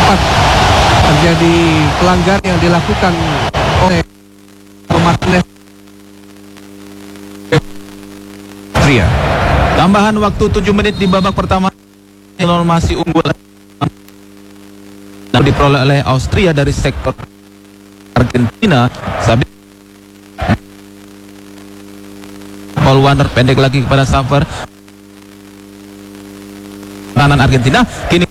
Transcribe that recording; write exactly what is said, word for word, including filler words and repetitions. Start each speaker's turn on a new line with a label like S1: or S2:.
S1: terjadi pelanggaran yang dilakukan oleh Martinez.
S2: Austria. Tambahan waktu tujuh menit di babak pertama, masih unggul dan diperoleh oleh Austria dari sektor Argentina. Sabit Paul Warner pendek lagi kepada Saver kanan Argentina. Kini